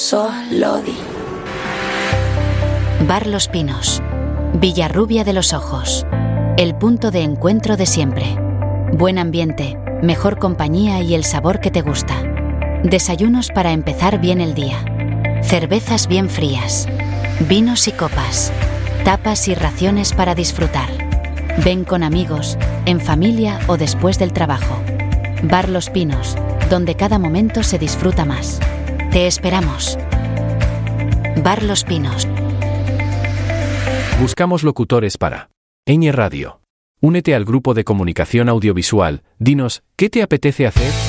Lodi. Bar Los Pinos. Villarrubia de los Ojos. El punto de encuentro de siempre. Buen ambiente, mejor compañía y el sabor que te gusta. Desayunos para empezar bien el día. Cervezas bien frías. Vinos y copas. Tapas y raciones para disfrutar. Ven con amigos, en familia o después del trabajo. Bar Los Pinos, donde cada momento se disfruta más. Te esperamos. Bar Los Pinos. Buscamos locutores para Ñ Radio. Únete al grupo de comunicación audiovisual. Dinos, ¿qué te apetece hacer?